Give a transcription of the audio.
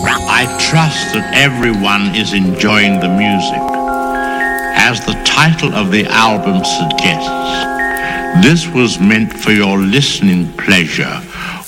I trust that everyone is enjoying the music. As the title of the album suggests, this was meant for your listening pleasure